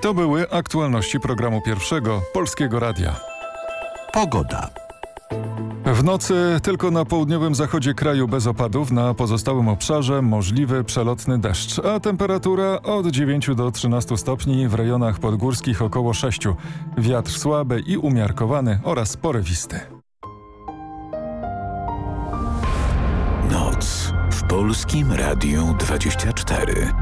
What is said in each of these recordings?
To były aktualności programu pierwszego Polskiego Radia. Pogoda. W nocy tylko na południowym zachodzie kraju bez opadów, na pozostałym obszarze możliwy przelotny deszcz, a temperatura od 9 do 13 stopni, w rejonach podgórskich około 6. Wiatr słaby i umiarkowany oraz porywisty. Noc w Polskim Radiu 24.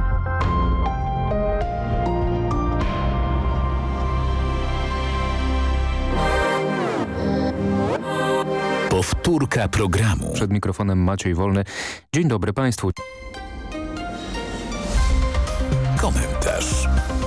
Powtórka programu. Przed mikrofonem Maciej Wolny. Dzień dobry Państwu. Komentarz.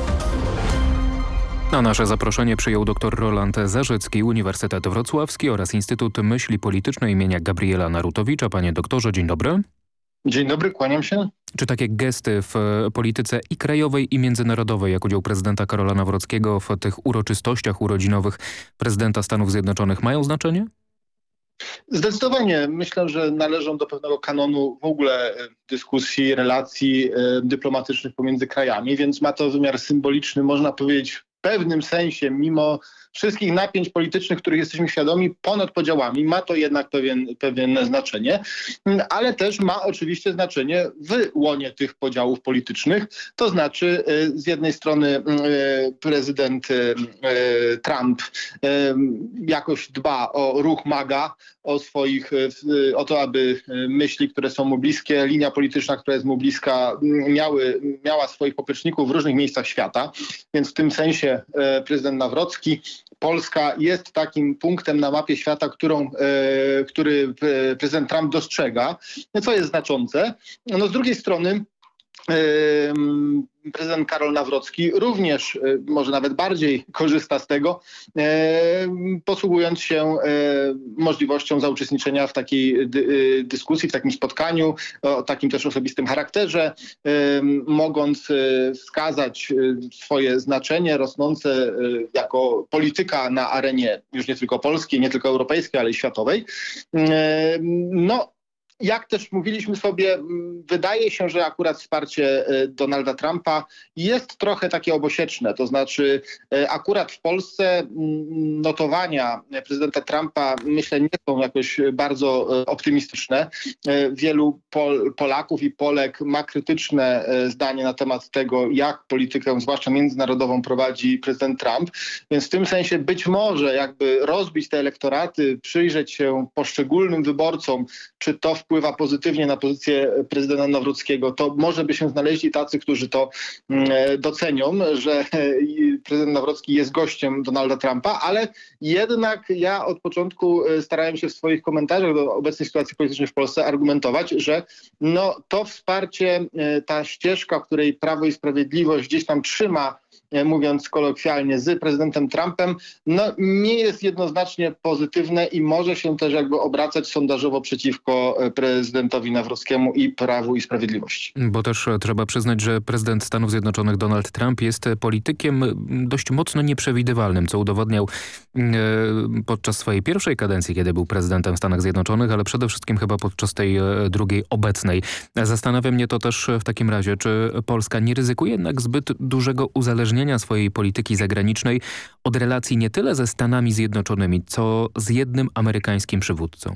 Na nasze zaproszenie przyjął dr Roland Zarzycki, Uniwersytet Wrocławski oraz Instytut Myśli Politycznej imienia Gabriela Narutowicza. Panie doktorze, dzień dobry. Dzień dobry, kłaniam się. Czy takie gesty w polityce i krajowej, i międzynarodowej, jak udział prezydenta Karola Nawrockiego w tych uroczystościach urodzinowych prezydenta Stanów Zjednoczonych, mają znaczenie? Zdecydowanie. Myślę, że należą do pewnego kanonu w ogóle dyskusji, relacji dyplomatycznych pomiędzy krajami, więc ma to wymiar symboliczny, można powiedzieć w pewnym sensie, mimo wszystkich napięć politycznych, których jesteśmy świadomi, ponad podziałami. Ma to jednak pewne znaczenie, ale też ma oczywiście znaczenie w łonie tych podziałów politycznych. To znaczy z jednej strony prezydent Trump jakoś dba o ruch MAGA, o to, aby myśli, które są mu bliskie, linia polityczna, która jest mu bliska, miała swoich popleczników w różnych miejscach świata. Więc w tym sensie prezydent Nawrocki, Polska jest takim punktem na mapie świata, który prezydent Trump dostrzega, co jest znaczące. No, z drugiej strony prezydent Karol Nawrocki również, może nawet bardziej korzysta z tego, posługując się możliwością zauczestniczenia w takiej dyskusji, w takim spotkaniu o takim też osobistym charakterze, mogąc wskazać swoje znaczenie rosnące jako polityka na arenie już nie tylko polskiej, nie tylko europejskiej, ale i światowej. Jak też mówiliśmy sobie, wydaje się, że akurat wsparcie Donalda Trumpa jest trochę takie obosieczne. To znaczy akurat w Polsce notowania prezydenta Trumpa, myślę, nie są jakoś bardzo optymistyczne. Wielu Polaków i Polek ma krytyczne zdanie na temat tego, jak politykę, zwłaszcza międzynarodową, prowadzi prezydent Trump. Więc w tym sensie być może jakby rozbić te elektoraty, przyjrzeć się poszczególnym wyborcom, czy to wpływa pozytywnie na pozycję prezydenta Nawrockiego, to może by się znaleźli tacy, którzy to docenią, że prezydent Nawrocki jest gościem Donalda Trumpa, ale jednak ja od początku starałem się w swoich komentarzach do obecnej sytuacji politycznej w Polsce argumentować, że to wsparcie, ta ścieżka, w której Prawo i Sprawiedliwość gdzieś tam trzyma, mówiąc kolokwialnie, z prezydentem Trumpem, nie jest jednoznacznie pozytywne i może się też jakby obracać sondażowo przeciwko prezydentowi Nawrockiemu i Prawu i Sprawiedliwości. Bo też trzeba przyznać, że prezydent Stanów Zjednoczonych Donald Trump jest politykiem dość mocno nieprzewidywalnym, co udowodniał podczas swojej pierwszej kadencji, kiedy był prezydentem Stanów Zjednoczonych, ale przede wszystkim chyba podczas tej drugiej obecnej. Zastanawia mnie to też w takim razie, czy Polska nie ryzykuje jednak zbyt dużego uzależnienia swojej polityki zagranicznej od relacji nie tyle ze Stanami Zjednoczonymi, co z jednym amerykańskim przywódcą.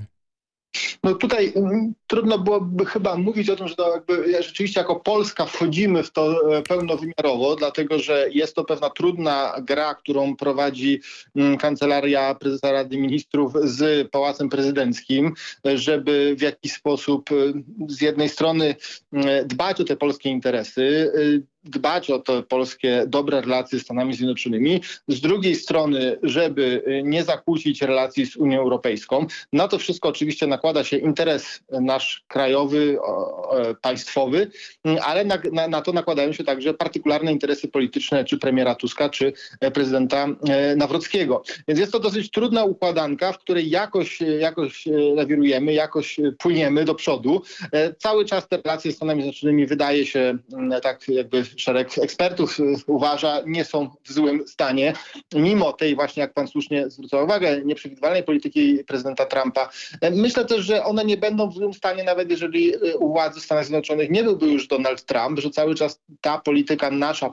Tutaj trudno byłoby chyba mówić o tym, że to jakby rzeczywiście jako Polska wchodzimy w to pełnowymiarowo, dlatego że jest to pewna trudna gra, którą prowadzi Kancelaria Prezesa Rady Ministrów z Pałacem Prezydenckim, żeby w jakiś sposób z jednej strony dbać o te polskie interesy, dbać o te polskie dobre relacje z Stanami Zjednoczonymi, z drugiej strony, żeby nie zakłócić relacji z Unią Europejską. Na to wszystko oczywiście nakłada się interes nasz krajowy, państwowy, ale na to nakładają się także partykularne interesy polityczne czy premiera Tuska, czy prezydenta Nawrockiego. Więc jest to dosyć trudna układanka, w której jakoś lawirujemy, jakoś płyniemy do przodu. Cały czas te relacje z Stanami Zjednoczonymi, wydaje się, tak jakby szereg ekspertów uważa, nie są w złym stanie, mimo tej właśnie, jak pan słusznie zwrócił uwagę, nieprzewidywalnej polityki prezydenta Trumpa. Myślę też, że one nie będą w złym stanie, nawet jeżeli u władzy Stanów Zjednoczonych nie byłby już Donald Trump, że cały czas ta polityka nasza